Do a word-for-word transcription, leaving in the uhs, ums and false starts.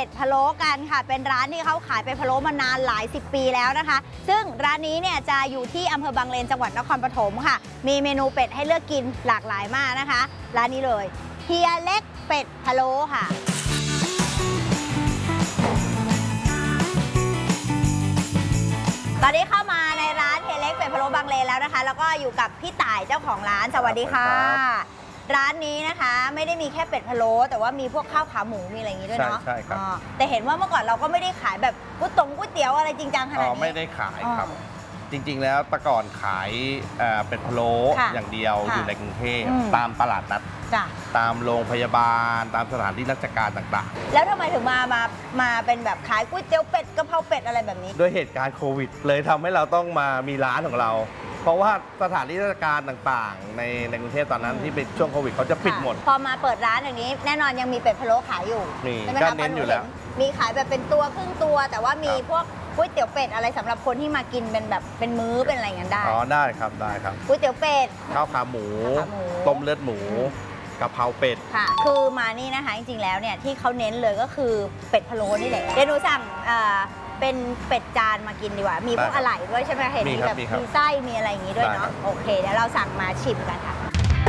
ดพะโล้กันค่ะเป็นร้านที่เขาขายเป็ดพะโล้มานานหลายสิบปีแล้วนะคะซึ่งร้านนี้เนี่ยจะอยู่ที่อำเภอบางเลนจังหวัดนครปฐมค่ะมีเมนูเป็ดให้เลือกกินหลากหลายมากนะคะร้านนี้เลยเฮียเล็กเป็ดพะโล้ค่ะตอนนี้เข้ามาในร้านเฮียเล็กเป็ดพะโล้บางเลนแล้วนะคะแล้วก็อยู่กับพี่ต่ายเจ้าของร้านสวัสดีค่ะร้านนี้นะคะไม่ได้มีแค่เป็ดพะโล้แต่ว่ามีพวกข้าวขาหมูมีอะไรอย่างนี้ด้วยเนาะใช่ครับแต่เห็นว่าเมื่อก่อนเราก็ไม่ได้ขายแบบก๋วยตงก๋วยเตี๋ยวอะไรจริงจังขนาดนี้ไม่ได้ขายครับจริงๆแล้วแต่ก่อนขายเป็ดพะโล้อย่างเดียวอยู่ในกรุงเทพตามตลาดนัดตามโรงพยาบาลตามสถานที่ราชการต่างๆแล้วทำไมถึงมามามาเป็นแบบขายก๋วยเตี๋ยวเป็ดกะเพราเป็ดอะไรแบบนี้ด้วยเหตุการณ์โควิดเลยทำให้เราต้องมามีร้านของเราเพราะว่าสถานที่ราชการต่างๆในในกรุงเทพตอนนั้นที่เป็นช่วงโควิดเขาจะปิดหมดพอมาเปิดร้านอย่างนี้แน่นอนยังมีเป็ดพะโล้ขายอยู่มีก็เน้นอยู่แล้วมีขายแบบเป็นตัวครึ่งตัวแต่ว่ามีพวกก๋วยเตี๋ยวเป็ดอะไรสำหรับคนที่มากินเป็นแบบเป็นมื้อเป็นอะไรอย่างนั้นได้อ๋อได้ครับได้ครับก๋วยเตี๋ยวเป็ดข้าวขาหมูต้มเลือดหมูกะเพราเป็ดค่ะคือมานี่นะคะจริงๆแล้วเนี่ยที่เขาเน้นเลยก็คือเป็ดพะโล้นี่แหละเดี๋ยวหนูสั่งเป็นเป็ดจานมากินดีกว่ามีพวกอะไหล่ด้วยใช่ไหมเห็นมีแบบมีไส้มีอะไรอย่างนี้ด้วยเนาะโอเคเดี๋ยวเราสั่งมาชิมกัน